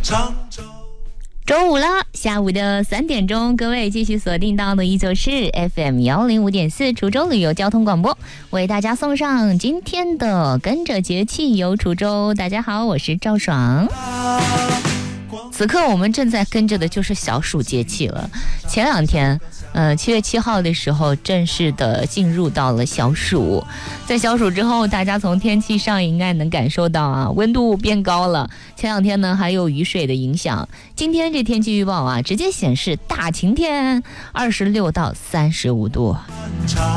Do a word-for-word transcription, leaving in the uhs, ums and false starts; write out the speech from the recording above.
周五了，下午的三点钟，各位继续锁定到的依旧是 F M 幺零五点四滁州旅游交通广播，为大家送上今天的跟着节气游滁州。大家好，我是赵爽。此刻我们正在跟着的就是小暑节气了。前两天，呃，七月七号的时候，正式的进入到了小暑。在小暑之后，大家从天气上应该能感受到啊，温度变高了。前两天呢，还有雨水的影响。今天这天气预报啊，直接显示大晴天，二十六到三十五度。